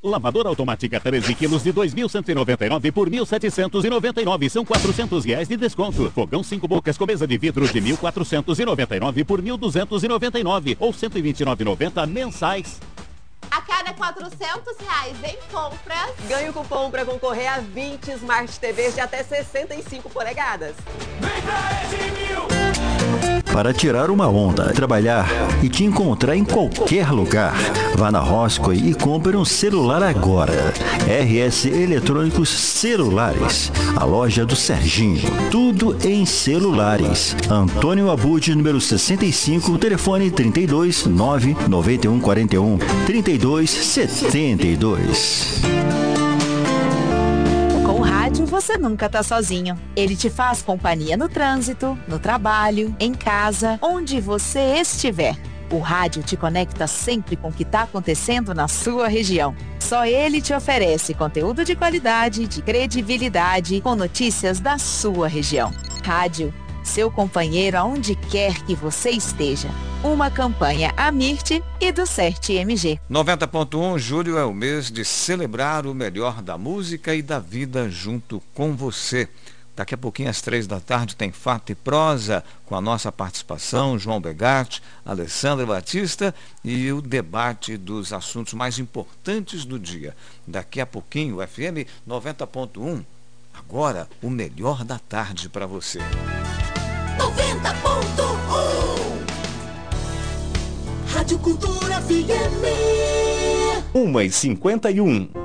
Lavadora automática 13 quilos de 2.199 por 1.799. São R$400 de desconto. Fogão 5 bocas com mesa de vidro de 1.499 por 1.299 ou 129,90 mensais. A cada R$400 em compras, ganhe o cupom para concorrer a 20 Smart TVs de até 65 polegadas. Vem pra Edmil! Para tirar uma onda, trabalhar e te encontrar em qualquer lugar. Vá na Roscoe e compre um celular agora. RS Eletrônicos Celulares, a loja do Serginho. Tudo em celulares. Antônio Abud, número 65, telefone 32 991 41 32 72. Você nunca tá sozinho. Ele te faz companhia no trânsito, no trabalho, em casa, onde você estiver. O rádio te conecta sempre com o que está acontecendo na sua região. Só ele te oferece conteúdo de qualidade, de credibilidade, com notícias da sua região. Rádio, seu companheiro aonde quer que você esteja. Uma campanha Amirte e do CERT-MG. 90.1, julho é o mês de celebrar o melhor da música e da vida junto com você. Daqui a pouquinho, às 3 da tarde, tem Fato e Prosa, com a nossa participação, João Begatti, Alessandra Batista, e o debate dos assuntos mais importantes do dia. Daqui a pouquinho, o FM 90.1, agora o melhor da tarde para você. 90.1 Rádio Cultura FM 1h51.